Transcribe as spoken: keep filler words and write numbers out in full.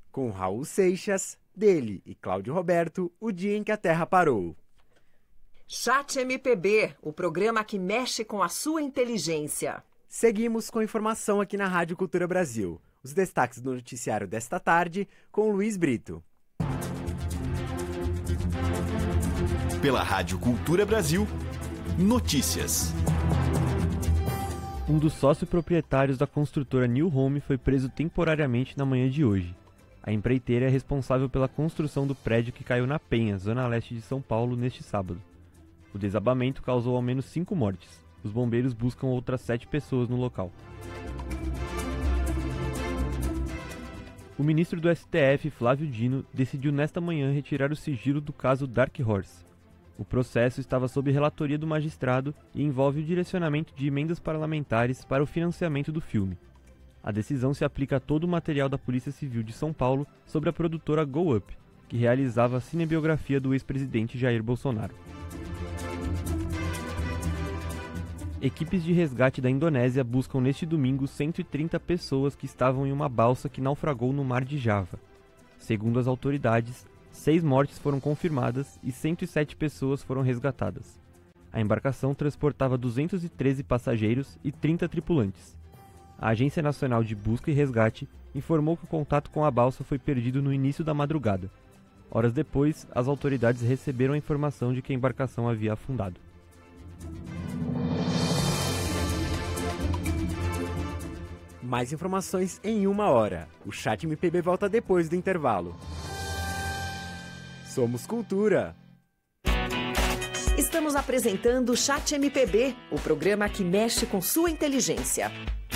com Raul Seixas, dele e Cláudio Roberto, O Dia em que a Terra Parou. Chat M P B, o programa que mexe com a sua inteligência. Seguimos com informação aqui na Rádio Cultura Brasil. Os destaques do noticiário desta tarde com Luiz Brito. Pela Rádio Cultura Brasil, notícias. Um dos sócio-proprietários da construtora New Home foi preso temporariamente na manhã de hoje. A empreiteira é responsável pela construção do prédio que caiu na Penha, zona leste de São Paulo, neste sábado. O desabamento causou ao menos cinco mortes. Os bombeiros buscam outras sete pessoas no local. O ministro do S T F, Flávio Dino, decidiu nesta manhã retirar o sigilo do caso Dark Horse. O processo estava sob relatoria do magistrado e envolve o direcionamento de emendas parlamentares para o financiamento do filme. A decisão se aplica a todo o material da Polícia Civil de São Paulo sobre a produtora Go Up, que realizava a cinebiografia do ex-presidente Jair Bolsonaro. Equipes de resgate da Indonésia buscam neste domingo cento e trinta pessoas que estavam em uma balsa que naufragou no mar de Java. Segundo as autoridades, seis mortes foram confirmadas e cento e sete pessoas foram resgatadas. A embarcação transportava duzentos e treze passageiros e trinta tripulantes. A Agência Nacional de Busca e Resgate informou que o contato com a balsa foi perdido no início da madrugada. Horas depois, as autoridades receberam a informação de que a embarcação havia afundado. Mais informações em uma hora. O Chat M P B volta depois do intervalo. Somos Cultura. Estamos apresentando o Chat M P B, o programa que mexe com sua inteligência.